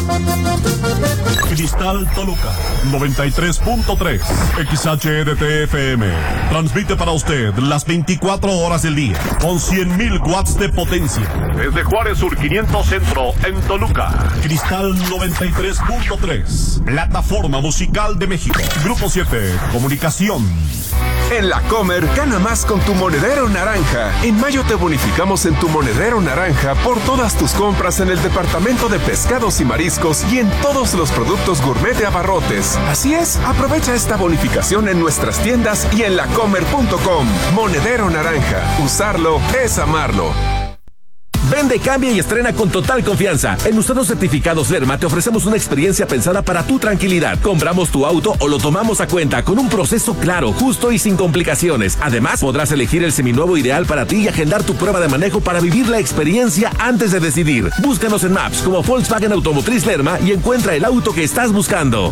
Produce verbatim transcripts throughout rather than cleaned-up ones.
Cristal Toluca, noventa y tres punto tres, X H D T F M. Transmite para usted las veinticuatro horas del día, con cien mil watts de potencia. Desde Juárez Sur quinientos Centro, en Toluca. Cristal noventa y tres punto tres, plataforma musical de México. Grupo siete, comunicación. En La Comer, gana más con tu monedero naranja. En mayo te bonificamos en tu monedero naranja por todas tus compras en el departamento de pescados y mariscos y en todos los productos gourmet de Abarrotes. Así es, aprovecha esta bonificación en nuestras tiendas y en lacomer punto com. Monedero naranja. Usarlo es amarlo. Vende, cambia y estrena con total confianza. En Usados Certificados Lerma te ofrecemos una experiencia pensada para tu tranquilidad. Compramos tu auto o lo tomamos a cuenta con un proceso claro, justo y sin complicaciones. Además, podrás elegir el seminuevo ideal para ti y agendar tu prueba de manejo para vivir la experiencia antes de decidir. Búscanos en Maps como Volkswagen Automotriz Lerma y encuentra el auto que estás buscando.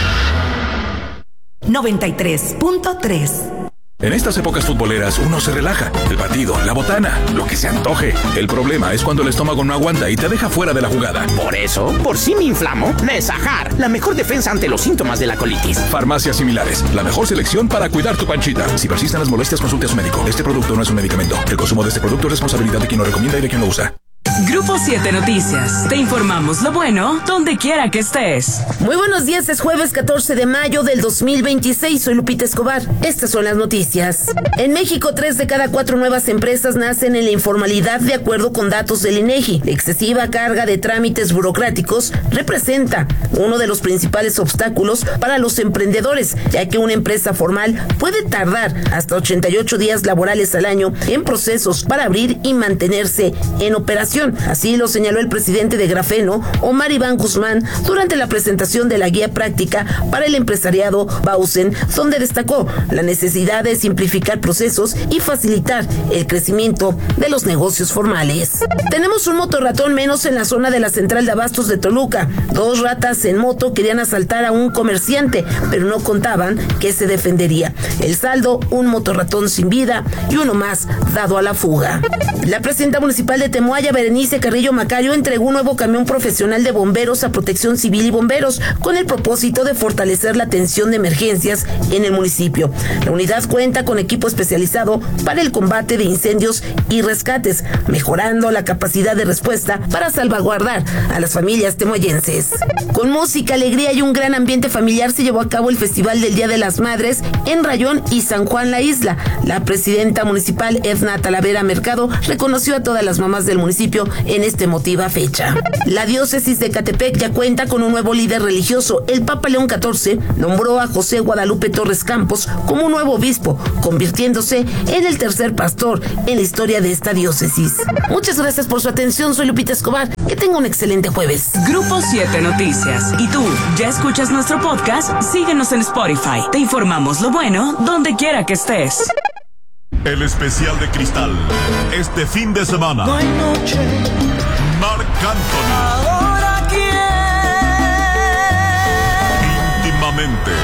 noventa y tres punto tres. En estas épocas futboleras uno se relaja. El partido, la botana, lo que se antoje. El problema es cuando el estómago no aguanta y te deja fuera de la jugada. Por eso, por si me inflamo, Nesajar, la mejor defensa ante los síntomas de la colitis. Farmacias similares, la mejor selección para cuidar tu panchita. Si persisten las molestias, consulte a su médico. Este producto no es un medicamento. El consumo de este producto es responsabilidad de quien lo recomienda y de quien lo usa. Grupo siete Noticias. Te informamos lo bueno donde quiera que estés. Muy buenos días, es jueves catorce de mayo del dos mil veintiséis. Soy Lupita Escobar. Estas son las noticias. En México, tres de cada cuatro nuevas empresas nacen en la informalidad de acuerdo con datos del INEGI. La excesiva carga de trámites burocráticos representa uno de los principales obstáculos para los emprendedores, ya que una empresa formal puede tardar hasta ochenta y ocho días laborales al año en procesos para abrir y mantenerse en operación. Así lo señaló el presidente de Grafeno, Omar Iván Guzmán, durante la presentación de la guía práctica para el empresariado Bausen, donde destacó la necesidad de simplificar procesos y facilitar el crecimiento de los negocios formales. Tenemos un motorratón menos en la zona de la central de abastos de Toluca. Dos ratas en moto querían asaltar a un comerciante, pero no contaban que se defendería. El saldo, un motorratón sin vida y uno más dado a la fuga. La presidenta municipal de Temoaya, Berenice Carrillo Macario, entregó un nuevo camión profesional de bomberos a Protección Civil y Bomberos con el propósito de fortalecer la atención de emergencias en el municipio. La unidad cuenta con equipo especializado para el combate de incendios y rescates, mejorando la capacidad de respuesta para salvaguardar a las familias temoyenses. Con música, alegría y un gran ambiente familiar se llevó a cabo el Festival del Día de las Madres en Rayón y San Juan La Isla. La presidenta municipal, Edna Talavera Mercado, reconoció a todas las mamás del municipio en esta emotiva fecha. La diócesis de Ecatepec ya cuenta con un nuevo líder religioso. El Papa León catorce nombró a José Guadalupe Torres Campos como un nuevo obispo, convirtiéndose en el tercer pastor en la historia de esta diócesis. Muchas gracias por su atención, soy Lupita Escobar. Que tenga un excelente jueves. Grupo siete Noticias. ¿Y tú, ya escuchas nuestro podcast? Síguenos en Spotify. Te informamos lo bueno donde quiera que estés. El especial de Cristal, este fin de semana. No hay noche. Marc Anthony. Ahora quién. Íntimamente.